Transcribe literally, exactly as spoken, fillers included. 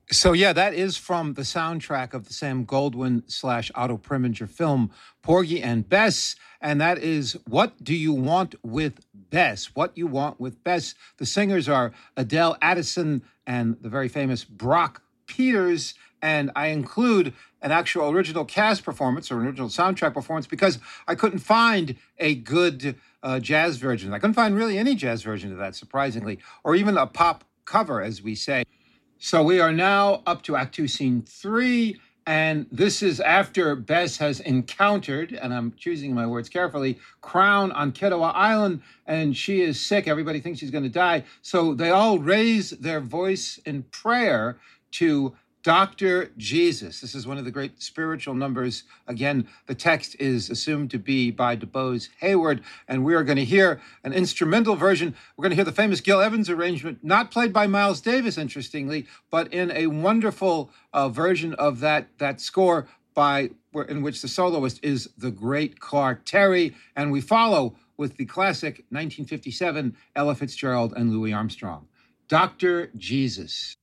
So yeah, that is from the soundtrack of the Sam Goldwyn slash Otto Preminger film Porgy and Bess, and that is "What Do You Want with Bess?" What You Want with Bess. The singers are Adele Addison and the very famous Brock Peters, and I include an actual original cast performance or original soundtrack performance because I couldn't find a good uh, jazz version. I couldn't find really any jazz version of that, surprisingly, or even a pop cover, as we say. So we are now up to Act Two, Scene Three, and this is after Bess has encountered, and I'm choosing my words carefully, Crown on Ketawa Island, and she is sick. Everybody thinks she's going to die. So they all raise their voice in prayer to Doctor Jesus. This is one of the great spiritual numbers. Again, the text is assumed to be by DuBose Hayward, and we are going to hear an instrumental version. We're going to hear the famous Gil Evans arrangement, not played by Miles Davis, interestingly, but in a wonderful uh, version of that, that score by in which the soloist is the great Clark Terry, and we follow with the classic nineteen fifty-seven Ella Fitzgerald and Louis Armstrong. Doctor Jesus.